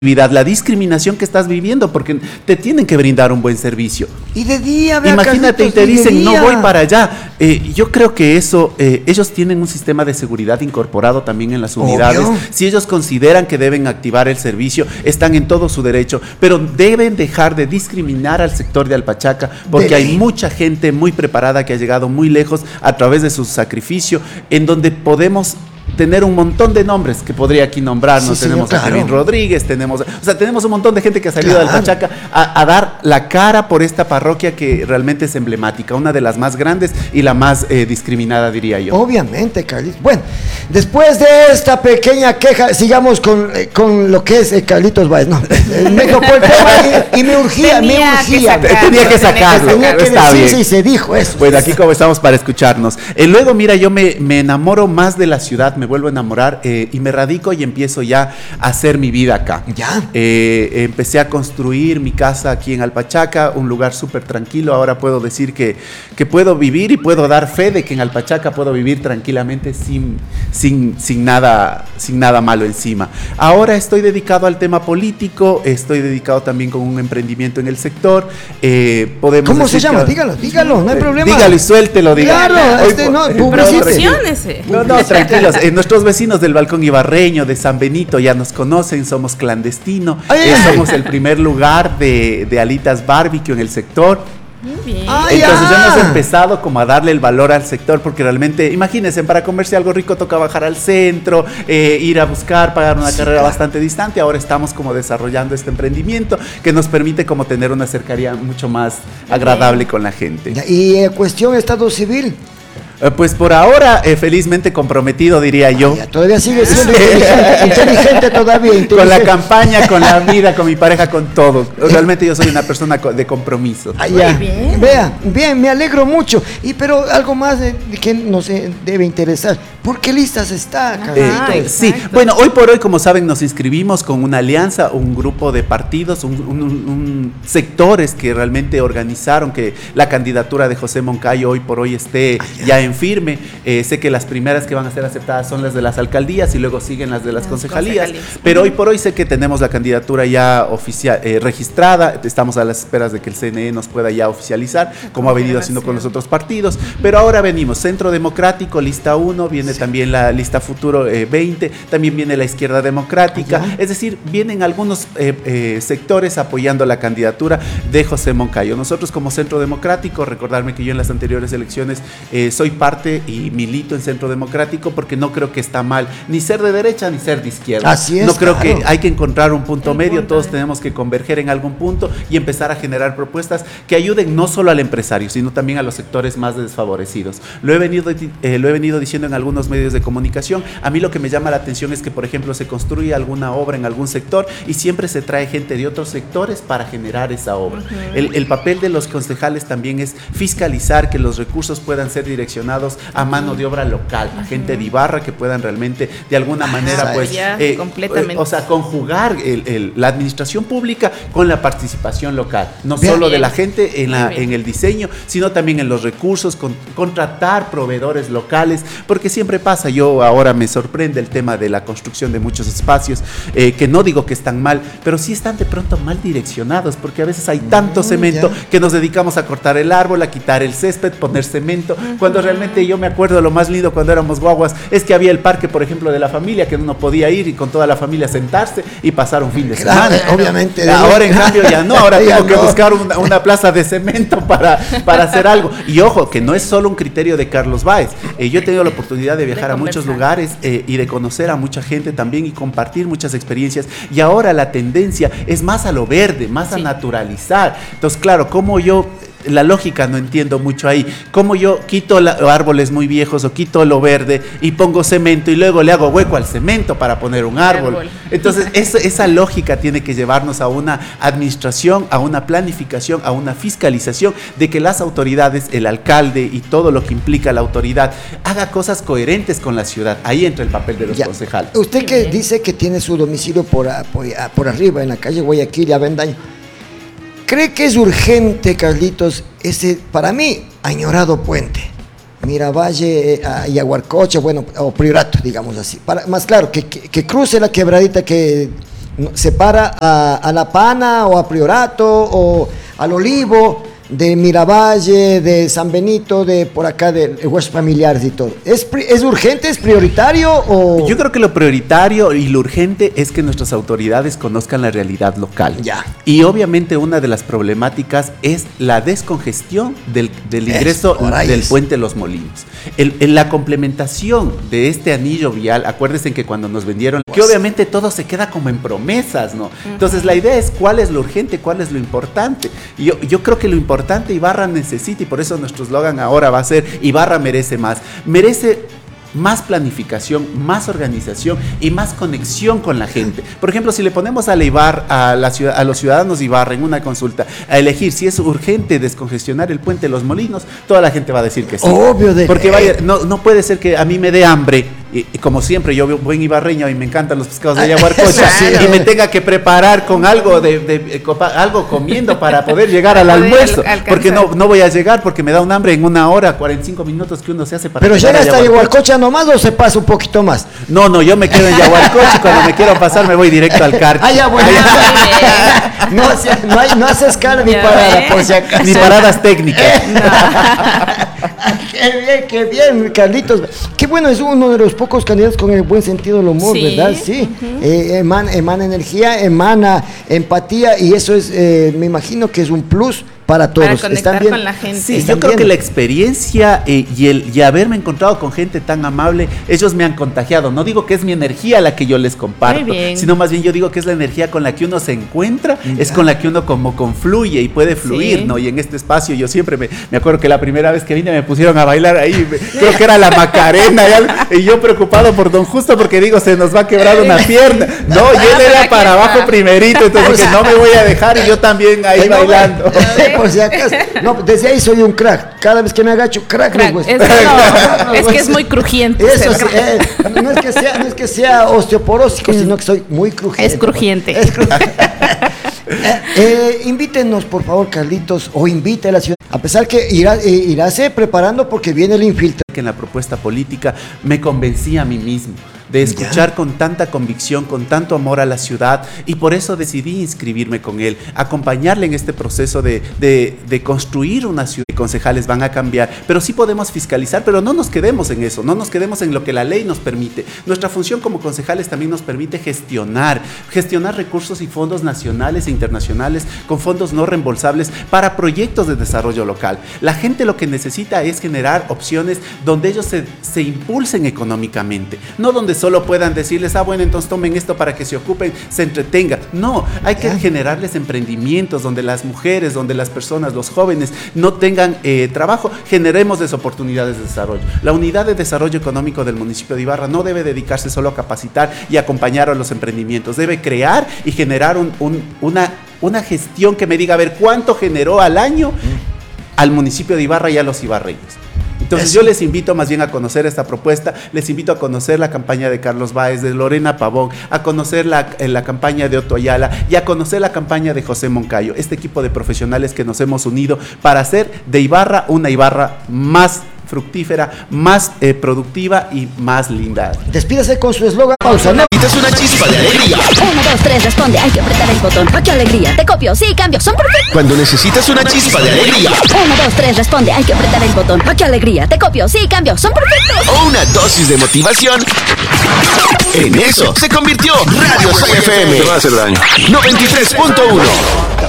la discriminación que estás viviendo, porque te tienen que brindar un buen servicio. Y de día, imagínate, y te dicen, no voy para allá. Yo creo que eso, ellos tienen un sistema de seguridad incorporado también en las unidades. Obvio. Si ellos consideran que deben activar el servicio, están en todo su derecho, pero deben dejar de discriminar al sector de Alpachaca, porque hay mucha gente muy preparada que ha llegado muy lejos a través de su sacrificio, en donde podemos tener un montón de nombres que podría aquí nombrarnos. Sí, tenemos a Kevin Rodríguez, tenemos un montón de gente que ha salido de Alpachaca a dar la cara por esta parroquia que realmente es emblemática, una de las más grandes y la más discriminada, diría yo. Obviamente, Carlitos. Bueno, después de esta pequeña queja, sigamos con lo que es Carlitos Báez. No, me tocó el tema y me urgía. Tenía que sacarlo. Está bien. Sí, se dijo eso. Pues aquí como estamos para escucharnos. Luego, mira, yo me enamoro más de la ciudad, me vuelvo a enamorar y me radico y empiezo ya a hacer mi vida acá. Ya. Empecé a construir mi casa aquí en Alpachaca, un lugar súper tranquilo. Ahora puedo decir que puedo vivir y puedo dar fe de que en Alpachaca puedo vivir tranquilamente sin nada malo encima. Ahora estoy dedicado al tema político, estoy dedicado también con un emprendimiento en el sector. ¿Cómo se llama? Dígalo, no hay problema. Dígalo y suéltelo, dígalo. Claro, publicítense. No, tranquilos. Nuestros vecinos del Balcón Ibarreño, de San Benito, ya nos conocen, somos clandestino. Somos el primer lugar de alitas barbecue en el sector. Muy bien. Entonces ya hemos empezado como a darle el valor al sector, porque realmente, imagínense, para comerse algo rico toca bajar al centro, ir a buscar, pagar una carrera bastante distante. Ahora estamos como desarrollando este emprendimiento que nos permite como tener una cercanía mucho más agradable con la gente. Y cuestión Estado Civil. Pues por ahora, felizmente comprometido, diría yo. Todavía sigue siendo inteligente todavía. Con la campaña, con la vida, con mi pareja, con todo. Realmente yo soy una persona de compromiso. Bien. Bien, me alegro mucho. Pero algo más que nos debe interesar. ¿Por qué listas está, Carlitos? Sí, bueno, hoy por hoy, como saben, nos inscribimos con una alianza, un grupo de partidos, un sectores que realmente organizaron que la candidatura de José Moncayo hoy por hoy esté ya en firme. Sé que las primeras que van a ser aceptadas son las de las alcaldías y luego siguen las de las concejalías, pero hoy por hoy sé que tenemos la candidatura ya oficial, registrada. Estamos a las esperas de que el CNE nos pueda ya oficializar, como ha venido haciendo con los otros partidos, pero ahora venimos Centro Democrático, lista 1, viene también la lista Futuro 20, también viene la Izquierda Democrática, es decir, vienen algunos sectores apoyando la candidatura de José Moncayo. Nosotros como Centro Democrático, recordarme que yo en las anteriores elecciones soy parte y milito en Centro Democrático, porque no creo que está mal ni ser de derecha ni ser de izquierda. Así es. No creo que hay que encontrar un punto medio, todos tenemos que converger en algún punto y empezar a generar propuestas que ayuden no solo al empresario, sino también a los sectores más desfavorecidos. Lo he venido diciendo en algunos medios de comunicación. A mí lo que me llama la atención es que, por ejemplo, se construye alguna obra en algún sector y siempre se trae gente de otros sectores para generar esa obra. El papel de los concejales también es fiscalizar que los recursos puedan ser direccionados a mano de obra local, a gente de Ibarra que puedan realmente de alguna manera completamente. Conjugar la administración pública con la participación local, no solo de la gente en el diseño, sino también en los recursos, contratar proveedores locales, porque siempre pasa, yo ahora me sorprende el tema de la construcción de muchos espacios, que no digo que están mal, pero sí están de pronto mal direccionados, porque a veces hay tanto cemento que nos dedicamos a cortar el árbol, a quitar el césped, poner cemento, cuando realmente yo me acuerdo lo más lindo cuando éramos guaguas, es que había el parque, por ejemplo, de la familia, que uno podía ir y con toda la familia sentarse y pasar un fin de semana. Obviamente. Ahora en cambio ya no, ahora tengo que buscar una plaza de cemento para hacer algo. Y ojo, que no es solo un criterio de Carlos Báez. Yo he tenido la oportunidad de viajar a muchos lugares y de conocer a mucha gente también y compartir muchas experiencias. Y ahora la tendencia es más a lo verde, más a naturalizar. Entonces, claro, como yo... La lógica no entiendo mucho ahí. Como yo quito árboles muy viejos o quito lo verde y pongo cemento y luego le hago hueco al cemento para poner un árbol. Entonces esa lógica tiene que llevarnos a una administración, a una planificación, a una fiscalización de que las autoridades, el alcalde y todo lo que implica la autoridad haga cosas coherentes con la ciudad. Ahí entra el papel de los concejales. Usted que dice que tiene su domicilio por arriba en la calle Guayaquil y Avendaño, ¿cree que es urgente, Carlitos, ese, para mí, añorado puente? Miravalle y Aguarcocha, bueno, o Priorato, digamos así. Más claro, que cruce la quebradita que separa a La Pana o a Priorato o al Olivo de Miravalle, de San Benito, de por acá, de huesos familiares y todo. ¿Es urgente, es prioritario o...? Yo creo que lo prioritario y lo urgente es que nuestras autoridades conozcan la realidad local. Ya. Y obviamente una de las problemáticas es la descongestión del ingreso del puente Los Molinos. La complementación de este anillo vial, acuérdense que cuando nos vendieron, que obviamente todo se queda como en promesas, ¿no? Entonces la idea es cuál es lo urgente, cuál es lo importante. Y yo creo que lo importante Ibarra necesita, y por eso nuestro eslogan ahora va a ser Ibarra merece más planificación, más organización y más conexión con la gente. Por ejemplo, si le ponemos a los ciudadanos de Ibarra en una consulta a elegir si es urgente descongestionar el puente Los Molinos, toda la gente va a decir que sí. Obvio porque no puede ser que a mí me dé hambre. Y como siempre, yo buen ibarreño y me encantan los pescados de Yaguarcocha y me tenga que preparar con algo algo comiendo para poder llegar al almuerzo, porque no voy a llegar porque me da un hambre en 1 hora, 45 minutos que uno se hace para ¿Pero llega hasta Yaguarcocha nomás o se pasa un poquito más? No, yo me quedo en Yaguarcocha y cuando me quiero pasar me voy directo al Carchi. Ya, bueno. No hace escala ni parada, por si acaso. Ni paradas técnicas. Qué bien, Carlitos. Qué bueno, es uno de los pocos candidatos con el buen sentido del humor, ¿verdad? Sí. Emana energía, emana empatía y eso es, me imagino que es un plus para todos. Para conectar con la gente. Sí, yo creo que la experiencia y haberme encontrado con gente tan amable, ellos me han contagiado. No digo que es mi energía la que yo les comparto, sino más bien yo digo que es la energía con la que uno se encuentra, es con la que uno como confluye y puede fluir, ¿no? Y en este espacio yo siempre me acuerdo que la primera vez que vine me pusieron a bailar ahí, creo que era la Macarena y yo preocupado por Don Justo porque digo, se nos va a quebrar una pierna. No, y él era para abajo primerito, entonces dije, no me voy a dejar y yo también ahí bailando. Por si acaso. No, desde ahí soy un crack. Cada vez que me agacho, crack. Es que es muy crujiente. Eso sí, no es que sea osteoporósico, sino que soy muy crujiente. Es crujiente. Invítenos, por favor, Carlitos, o invite a la ciudad. A pesar que iráse preparando porque viene el infiltrado. Que en la propuesta política me convencí a mí mismo de escuchar con tanta convicción, con tanto amor a la ciudad, y por eso decidí inscribirme con él, acompañarle en este proceso de construir una ciudad. Concejales van a cambiar, pero sí podemos fiscalizar, pero no nos quedemos en eso, no nos quedemos en lo que la ley nos permite. Nuestra función como concejales también nos permite gestionar recursos y fondos nacionales e internacionales con fondos no reembolsables para proyectos de desarrollo local. La gente lo que necesita es generar opciones donde ellos se impulsen económicamente, no donde solo puedan decirles, bueno, entonces tomen esto para que se ocupen, se entretengan. No, hay que generarles emprendimientos donde las mujeres, donde las personas, los jóvenes no tengan trabajo, generémosles oportunidades de desarrollo. La unidad de desarrollo económico del municipio de Ibarra no debe dedicarse solo a capacitar y acompañar a los emprendimientos, debe crear y generar una gestión que me diga, a ver, ¿cuánto generó al año al municipio de Ibarra y a los ibarreños? Entonces yo les invito más bien a conocer esta propuesta, les invito a conocer la campaña de Carlos Báez, de Lorena Pavón, a conocer la campaña de Otto Ayala y a conocer la campaña de José Moncayo, este equipo de profesionales que nos hemos unido para hacer de Ibarra una Ibarra más fructífera, más productiva y más linda. Despídase con su eslogan. Pausa, ¿no? Necesitas una chispa de alegría. 1, 2, 3, responde, hay que apretar el botón. ¡Ah, qué alegría! Te copio, sí, cambio, son perfectos. Cuando necesitas una chispa de alegría. 1, 2, 3, responde, hay que apretar el botón. ¡Ah, qué alegría! Te copio, sí, cambio, son perfectos. O una dosis de motivación. En eso se convirtió Radio Soy FM. Te va a hacer daño. 93.1.